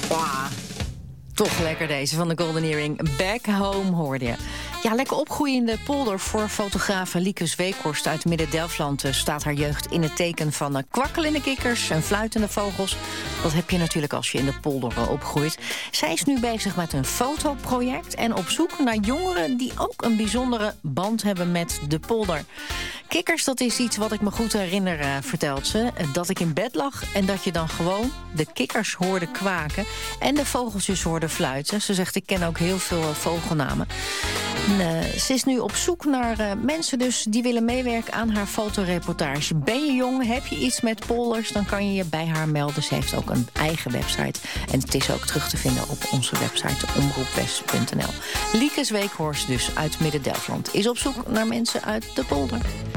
Wauw. Toch lekker deze van de Golden Earring. Back Home hoorde je. Ja, lekker opgroeiende polder voor fotograaf Liekes Weekhorst uit Midden-Delfland. Staat haar jeugd in het teken van kwakkelende kikkers en fluitende vogels. Dat heb je natuurlijk als je in de polder opgroeit. Zij is nu bezig met een fotoproject en op zoek naar jongeren die ook een bijzondere band hebben met de polder. Kikkers, dat is iets wat ik me goed herinner, vertelt ze. Dat ik in bed lag en dat je dan gewoon de kikkers hoorde kwaken en de vogeltjes hoorde fluiten. Ze zegt, ik ken ook heel veel vogelnamen. Ze is nu op zoek naar mensen dus die willen meewerken aan haar fotoreportage. Ben je jong, heb je iets met polders, dan kan je je bij haar melden. Ze heeft ook een eigen website. En het is ook terug te vinden op onze website omroepwest.nl. Liekes Weekhorst dus uit Midden-Delfland is op zoek naar mensen uit de polder.